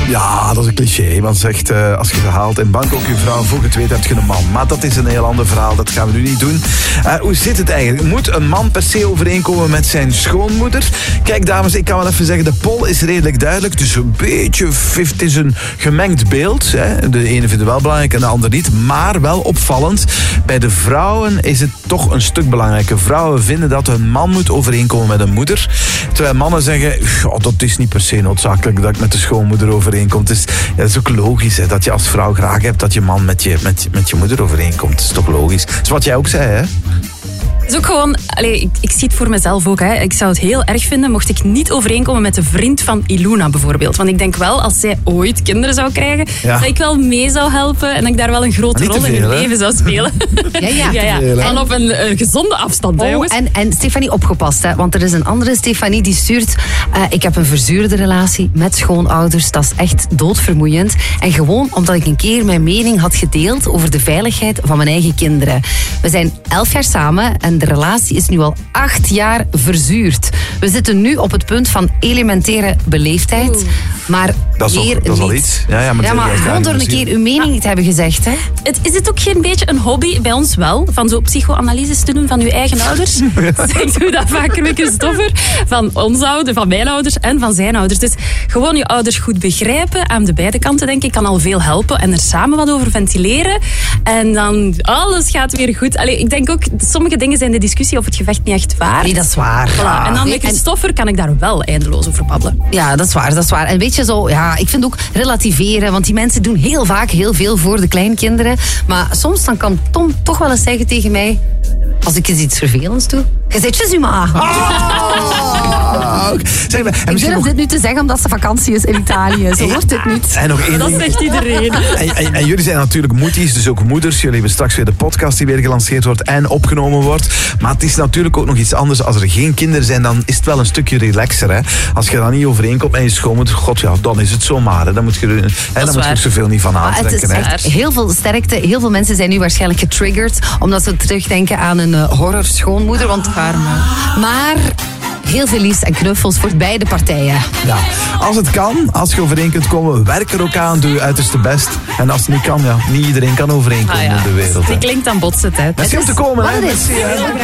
Ja, dat is een cliché. Want zegt, als je verhaalt in Bangkok je vrouw, voor het weet heb je een man. Maar dat is een heel ander verhaal, dat gaan we nu niet doen. Hoe zit het eigenlijk? Moet een man per se overeenkomen met zijn schoonmoeder? Kijk dames, ik kan wel even zeggen, de poll is redelijk duidelijk. Dus een beetje, het is een gemengd beeld. Hè. De ene vindt het wel belangrijk en de ander niet. Maar wel opvallend, bij de vrouwen is het toch een stuk belangrijker. Vrouwen vinden dat hun man moet overeenkomen met een moeder. Terwijl mannen zeggen, dat is niet per se noodzakelijk dat ik met de schoonmoeder overeenkom. Dus, dat is ook logisch, hè, dat je als vrouw graag hebt dat je man met je moeder overeenkomt. Dat is toch logisch. Dat is wat jij ook zei, hè? Het is ook gewoon, ik zie het voor mezelf ook. Hè. Ik zou het heel erg vinden mocht ik niet overeenkomen met de vriend van Iluna bijvoorbeeld. Want ik denk wel, als zij ooit kinderen zou krijgen, dat ik wel mee zou helpen en dat ik daar wel een grote rol in het leven zou spelen. Ja. En op een gezonde afstand, hè, jongens. En Stefanie, opgepast, hè, want er is een andere Stefanie die stuurt, ik heb een verzuurde relatie met schoonouders, dat is echt doodvermoeiend. En gewoon omdat ik een keer mijn mening had gedeeld over de veiligheid van mijn eigen kinderen. We zijn 11 jaar samen en de relatie is nu al 8 jaar verzuurd. We zitten nu op het punt van elementaire beleefdheid. Maar dat is al iets. Maar gewoon door een keer uw mening te hebben gezegd. Hè? Is het ook geen beetje een hobby bij ons wel? Van zo psychoanalyses te doen van uw eigen ouders? Ik doe dat vaker met Christopher. Van onze ouders, van mijn ouders en van zijn ouders. Dus gewoon je ouders goed begrijpen. Aan de beide kanten denk ik kan al veel helpen. En er samen wat over ventileren. En dan alles gaat weer goed. Ik denk ook, sommige dingen zijn de discussie of het gevecht niet echt waar. Nee, dat is waar. Voilà. En dan met Christopher kan ik daar wel eindeloos over babbelen. Ja, dat is waar. En weet je zo, ik vind ook relativeren, want die mensen doen heel vaak heel veel voor de kleinkinderen. Maar soms dan kan Tom toch wel eens zeggen tegen mij, als ik eens iets vervelends doe, je zit je maar. Ik durf dit nu te zeggen omdat ze vakantie is in Italië. Zo wordt het niet. En nog één dat ding. zegt iedereen. En jullie zijn natuurlijk moeties, dus ook moeders. Jullie hebben straks weer de podcast die weer gelanceerd wordt en opgenomen wordt. Maar het is natuurlijk ook nog iets anders. Als er geen kinderen zijn, dan is het wel een stukje relaxer. Hè? Als je dan niet overeenkomt met je schoonmoeder, dan is het zomaar. Hè? Dan moet je er zoveel niet van aantrekken. Het is echt heel veel sterkte. Heel veel mensen zijn nu waarschijnlijk getriggerd omdat ze terugdenken aan een horror schoonmoeder. Want maar heel veel liefs en knuffels voor beide partijen. Ja, als het kan, als je overeen kunt komen, werk er ook aan, doe je uiterste best. En als het niet kan, niet iedereen kan overeenkomen in de wereld. Die klinkt aan botsen, hè. Merci om te komen, hè.